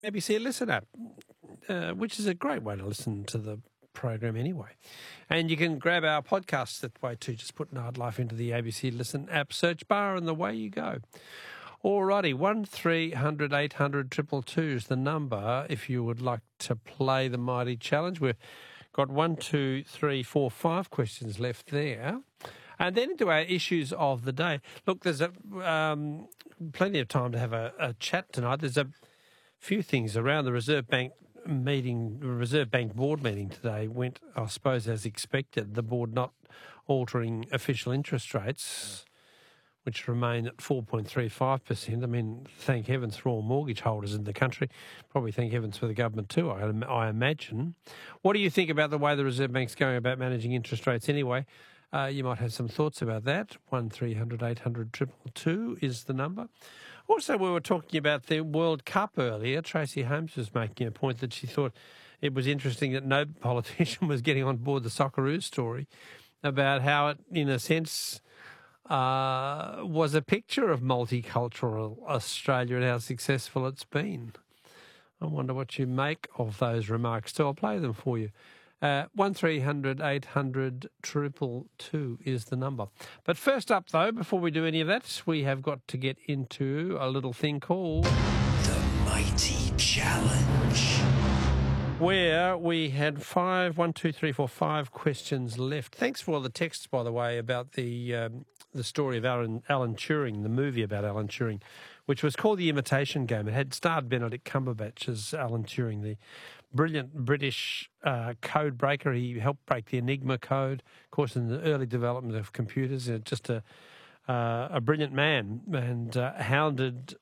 ABC Listen app, which is a great way to listen to the program anyway. And you can grab our podcasts that way too. Just put Nightlife into the ABC Listen app search bar and away you go. Alrighty, 1300 800 222 is the number if you would like to play the Mighty Challenge. We've got 1, 2, 3, 4, 5 questions left there. And then into our issues of the day. Look, there's plenty of time to have a chat tonight. There's a few things around. The Reserve Bank board meeting today went, I suppose, as expected. The board not altering official interest rates, which remain at 4.35%. I mean, thank heavens for all mortgage holders in the country. Probably thank heavens for the government too, I imagine. What do you think about the way the Reserve Bank's going about managing interest rates anyway? You might have some thoughts about that. 1300 800 222 is the number. Also, we were talking about the World Cup earlier. Tracy Holmes was making a point that she thought it was interesting that no politician was getting on board the Socceroos story about how it, in a sense, was a picture of multicultural Australia and how successful it's been. I wonder what you make of those remarks. So I'll play them for you. 1300 800 222 is the number. But first up, though, before we do any of that, we have got to get into a little thing called The Mighty Challenge, where we had 5 questions left. Thanks for all the texts, by the way, about the story of Alan Turing, the movie about Alan Turing, which was called The Imitation Game. It had starred Benedict Cumberbatch as Alan Turing, the brilliant British code breaker. He helped break the Enigma code, of course, in the early development of computers. Just a brilliant man, and hounded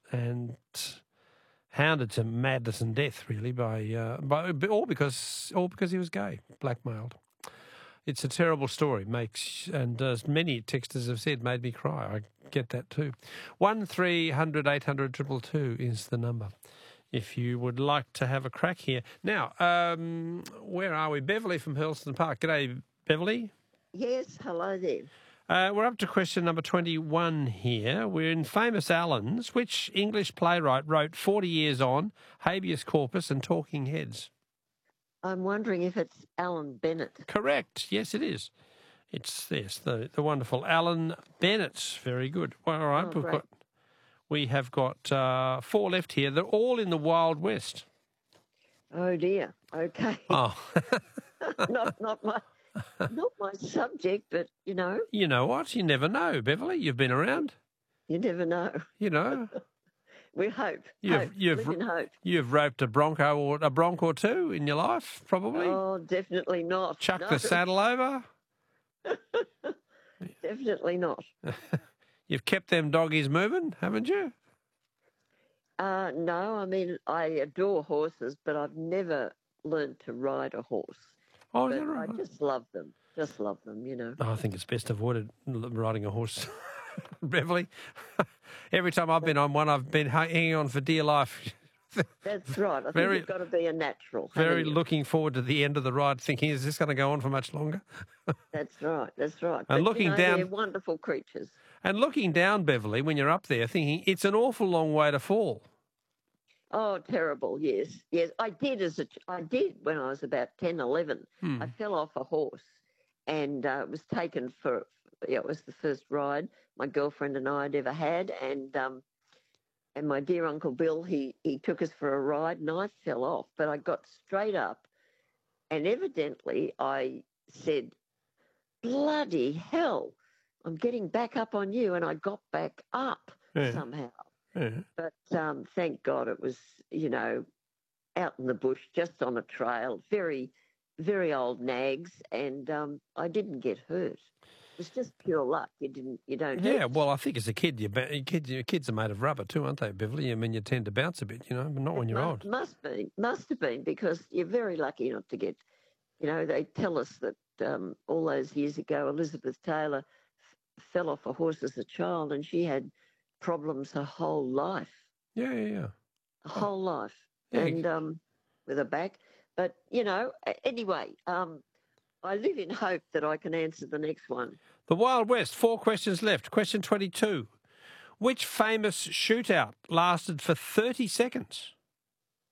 to madness and death, really, by all because he was gay, blackmailed. It's a terrible story, and as many texters have said, made me cry. I get that too. 1300 800 222 is the number if you would like to have a crack here. Now, where are we? Beverly from Hurlston Park. G'day, Beverly. Yes, hello there. We're up to question number 21 here. We're in Famous Allens. Which English playwright wrote 40 Years On, Habeas Corpus and Talking Heads? I'm wondering if it's Alan Bennett. Correct. Yes, it is. It's the wonderful Alan Bennett. Very good. Well, all right, we have got 4 left here. They're all in the Wild West. Oh dear. Okay. Oh, not my subject, but you know. You know what? You never know, Beverly. You've been around. You never know. You know. We hope. Live in hope. You've roped a bronc or two in your life, probably. Oh, definitely not. Chuck the saddle over. Definitely not. You've kept them doggies moving, haven't you? No, I mean, I adore horses, but I've never learned to ride a horse. Oh, but right. I just love them. Just love them, you know. Oh, I think it's best avoided riding a horse, Beverly. Every time I've been on one, I've been hanging on for dear life. That's right. I think you've got to be a natural. Very looking forward to the end of the ride, thinking, is this going to go on for much longer? That's right. That's right. And but, looking down, they're wonderful creatures. And looking down, Beverly, when you're up there, thinking it's an awful long way to fall. Oh, terrible! Yes, yes. I did when I was about 10, 11. I fell off a horse, and it was taken for. It was the first ride my girlfriend and I had ever had, and my dear Uncle Bill, he took us for a ride, and I fell off, but I got straight up, and evidently I said, "Bloody hell, I'm getting back up on you," and I got back up somehow. Yeah. But thank God it was, out in the bush, just on a trail, very, very old nags, and I didn't get hurt. It was just pure luck. You don't. Yeah, well, I think as a kid, kids are made of rubber too, aren't they, Beverly? I mean, you tend to bounce a bit, but not when you're old. Must have been, because you're very lucky not to get. They tell us that all those years ago, Elizabeth Taylor fell off a horse as a child, and she had problems her whole life. Yeah. A whole life. Yeah. And with her back. But, anyway, I live in hope that I can answer the next one. The Wild West, 4 questions left. Question 22. Which famous shootout lasted for 30 seconds?